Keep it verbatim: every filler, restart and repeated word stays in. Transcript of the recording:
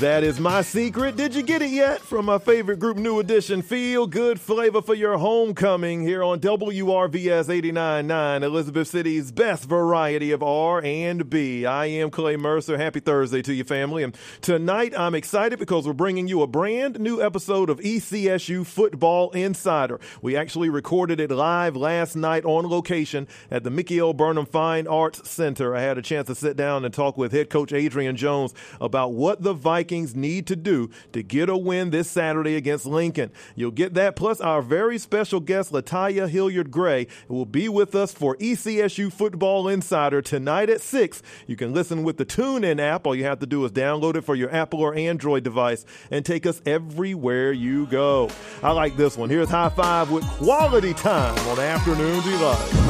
That is my secret. Did you get it yet? From my favorite group, New Edition, Feel Good Flavor for your homecoming here on W R V S eighty-nine point nine, Elizabeth City's best variety of R and B. I am Clay Mercer. Happy Thursday to you, family. And tonight I'm excited because we're bringing you a brand new episode of E C S U Football Insider. We actually recorded it live last night on location at the Mickey L. Burnham Fine Arts Center. I had a chance to sit down and talk with head coach Adrian Jones about what the Vikings need to do to get a win this Saturday against Lincoln. You'll get that, plus our very special guest, Latanya Hilliard-Gray, who will be with us for E C S U Football Insider tonight at six. You can listen with the TuneIn app. All you have to do is download it for your Apple or Android device and take us everywhere you go. I like this one. Here's High Five with Quality Time on Afternoon Delight.